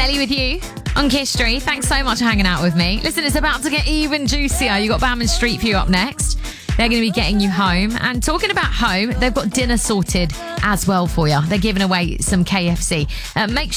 Ellie with you on Kiss Street. Thanks so much for hanging out with me. Listen, it's about to get even juicier. You got Bam and Street View up next. They're going to be getting you home. And talking about home, they've got dinner sorted as well for you. They're giving away some KFC. Make